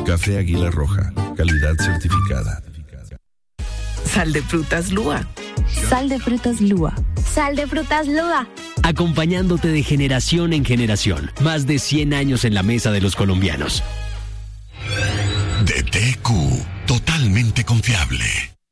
Café Águila Roja, calidad certificada. Sal de frutas Lúa. Sal de frutas Lúa. Sal de frutas Lúa. Acompañándote de generación en generación. Más de 100 años en la mesa de los colombianos. DTQ, totalmente confiable.